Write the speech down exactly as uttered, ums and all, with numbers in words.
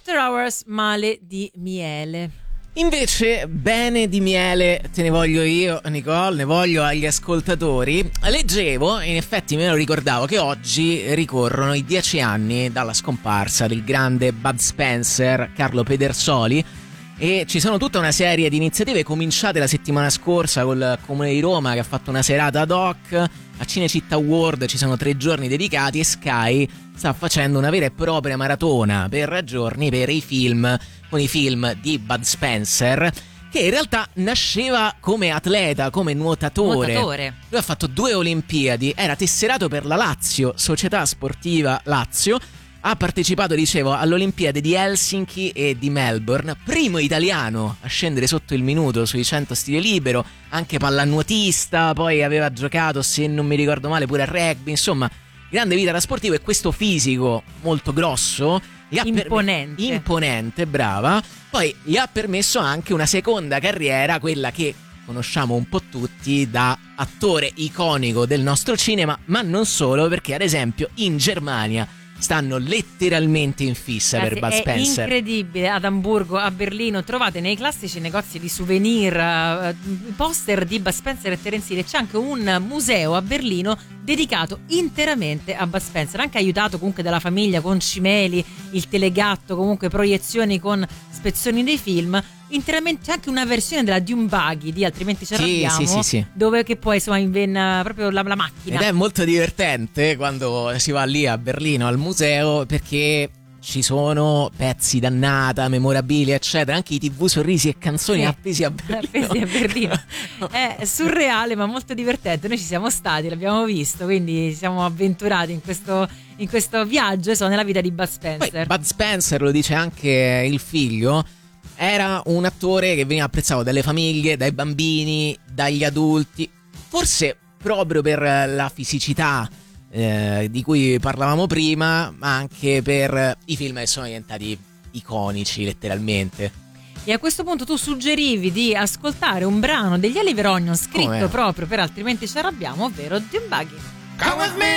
After Hours, male di miele. Invece, bene di miele te ne voglio io, Nicole, ne voglio agli ascoltatori. Leggevo, in effetti me lo ricordavo, che oggi ricorrono i dieci anni dalla scomparsa del grande Bud Spencer, Carlo Pedersoli, e ci sono tutta una serie di iniziative cominciate la settimana scorsa col Comune di Roma, che ha fatto una serata ad hoc. A Cinecittà World ci sono tre giorni dedicati e Sky sta facendo una vera e propria maratona per giorni per i film, con i film di Bud Spencer, che in realtà nasceva come atleta, come nuotatore. Nuotatore. Lui ha fatto due Olimpiadi, era tesserato per la Lazio, Società Sportiva Lazio. Ha partecipato, dicevo, alle Olimpiadi di Helsinki e di Melbourne, primo italiano a scendere sotto il minuto sui cento stile libero, anche pallanuotista, poi aveva giocato, se non mi ricordo male, pure a rugby, insomma, grande vita da sportivo, e questo fisico molto grosso gli ha imponente. Per... imponente, brava. Poi gli ha permesso anche una seconda carriera, quella che conosciamo un po' tutti da attore iconico del nostro cinema, ma non solo, perché ad esempio in Germania stanno letteralmente in fissa per Bud Spencer. È incredibile, ad Amburgo, a Berlino trovate nei classici negozi di souvenir uh, poster di Bud Spencer e Terence Hill. C'è anche un museo a Berlino dedicato interamente a Bud Spencer, anche aiutato comunque dalla famiglia con cimeli, il telegatto, comunque proiezioni con spezzoni dei film. Interamente, c'è anche una versione della Dune Buggy di Altrimenti ci arrabbiamo, sì, sì, sì, sì. dove che poi insomma invenna proprio la, la macchina. Ed è molto divertente quando si va lì a Berlino al museo, perché ci sono pezzi d'annata, memorabili, eccetera, anche i tivù sorrisi e canzoni sì. appesi a Berlino. Appesi a Berlino. È surreale ma molto divertente. Noi ci siamo stati, l'abbiamo visto, quindi ci siamo avventurati in questo, in questo viaggio insomma, nella vita di Bud Spencer. Poi Bud Spencer, lo dice anche il figlio, era un attore che veniva apprezzato dalle famiglie, dai bambini, dagli adulti, forse proprio per la fisicità eh, di cui parlavamo prima, ma anche per i film che sono diventati iconici letteralmente. E a questo punto tu suggerivi di ascoltare un brano degli Oliver Onion scritto Come? proprio per Altrimenti ci arrabbiamo, ovvero Dune Buggy. Come with me.